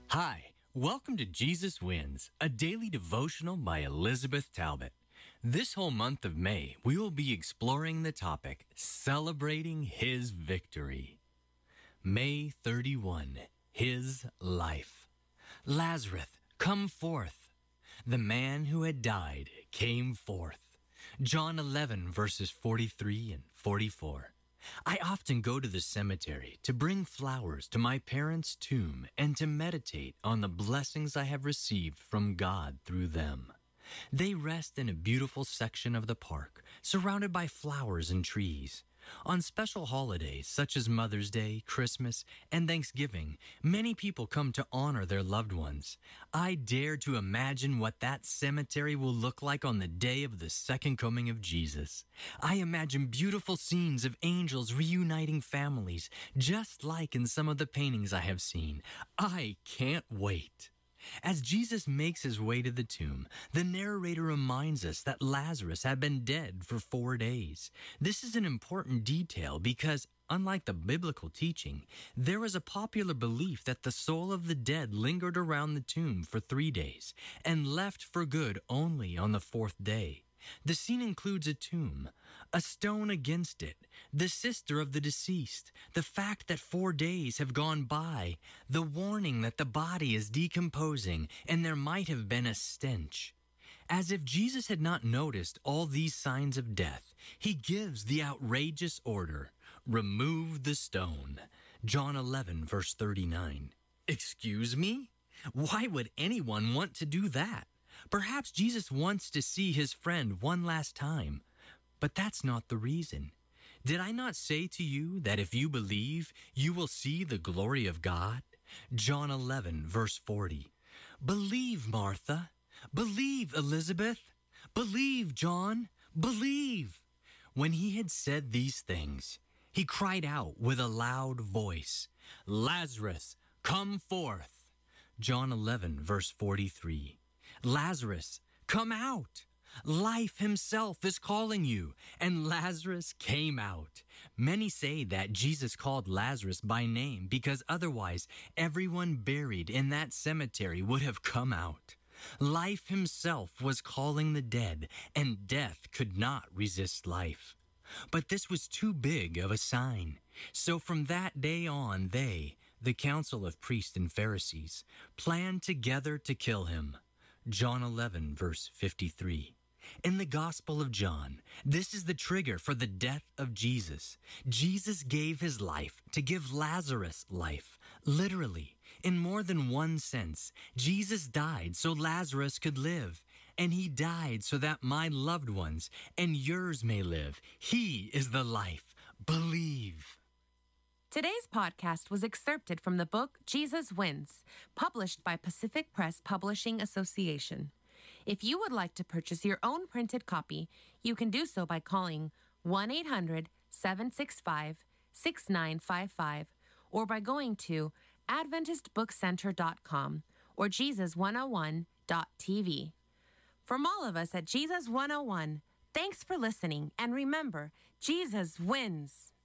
Hi, welcome to Jesus Wins, a daily devotional by Elizabeth Talbot. This whole month of May, we will be exploring the topic, Celebrating His Victory. May 31, His Life. Lazarus, come forth. The man who had died came forth. John 11, verses 43 and 44. I often go to the cemetery to bring flowers to my parents' tomb and to meditate on the blessings I have received from God through them. They rest in a beautiful section of the park, surrounded by flowers and trees. On special holidays such as Mother's Day, Christmas, and Thanksgiving, many people come to honor their loved ones. I dare to imagine what that cemetery will look like on the day of the second coming of Jesus. I imagine beautiful scenes of angels reuniting families, just like in some of the paintings I have seen. I can't wait. As Jesus makes his way to the tomb, the narrator reminds us that Lazarus had been dead for 4 days. This is an important detail because, unlike the biblical teaching, there is a popular belief that the soul of the dead lingered around the tomb for 3 days and left for good only on the 4th day. The scene includes a tomb, a stone against it, the sister of the deceased, the fact that 4 days have gone by, the warning that the body is decomposing and there might have been a stench. As if Jesus had not noticed all these signs of death, he gives the outrageous order, remove the stone. John 11, verse 39. Excuse me? Why would anyone want to do that? Perhaps Jesus wants to see his friend one last time, but that's not the reason. Did I not say to you that if you believe, you will see the glory of God? John 11, verse 40. Believe, Martha. Believe, Elizabeth. Believe, John. Believe. When he had said these things, he cried out with a loud voice, Lazarus, come forth. John 11, verse 43. Lazarus, come out. Life himself is calling you. And Lazarus came out. Many say that Jesus called Lazarus by name because otherwise everyone buried in that cemetery would have come out. Life himself was calling the dead, and death could not resist life. But this was too big of a sign. So from that day on, they, the council of priests and Pharisees, planned together to kill him. John 11, verse 53. In the Gospel of John, this is the trigger for the death of Jesus. Jesus gave his life to give Lazarus life. Literally, in more than one sense, Jesus died so Lazarus could live. And he died so that my loved ones and yours may live. He is the life. Believe. Today's podcast was excerpted from the book Jesus Wins, published by Pacific Press Publishing Association. If you would like to purchase your own printed copy, you can do so by calling 1-800-765-6955 or by going to AdventistBookCenter.com or Jesus101.tv. From all of us at Jesus 101, thanks for listening, and remember, Jesus wins.